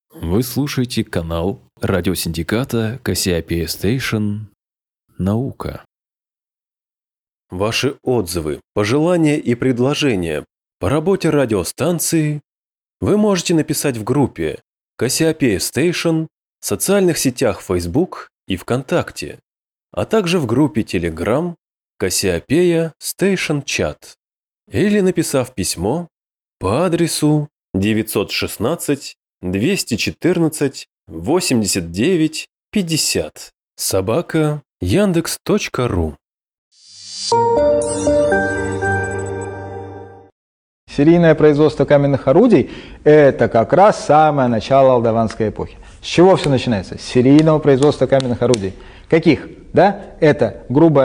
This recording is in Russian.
Вы слушаете канал радиосиндиката Кассиопея Station «Наука». Ваши отзывы, пожелания и предложения по работе радиостанции вы можете написать в группе Кассиопея Station в социальных сетях Facebook и ВКонтакте, а также в группе Telegram Кассиопея Station Chat или написав письмо по адресу 916 214 89 50 @yandex.ru. Серийное производство каменных орудий – это как раз самое начало Алдаванской эпохи. С чего все начинается? С серийного производства каменных орудий. Каких? Да? Это грубая